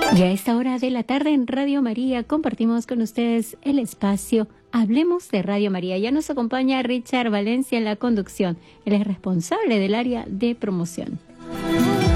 Y a esta hora de la tarde en Radio María compartimos con ustedes el espacio Hablemos de Radio María. Ya nos acompaña Richard Valencia en la conducción. Él es responsable del área de promoción.